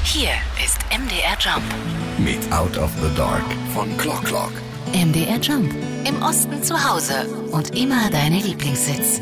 Hier ist MDR Jump. Mit Out of the Dark von Clock Clock. MDR Jump. Im Osten zu Hause und immer deine Lieblingssitz.